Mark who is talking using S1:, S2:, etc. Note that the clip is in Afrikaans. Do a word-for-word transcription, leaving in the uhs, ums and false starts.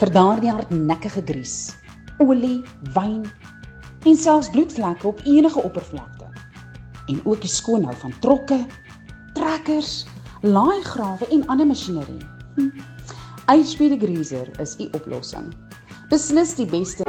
S1: vir daardie hardnekkige gries, olie, wyn en selfs bloedvlekke op enige oppervlakte. En ook die skoonhou van trokke, trekkers, laaigrawe en ander masjinerie. Hm. H P Degreaser is die oplossing. Beslis die beste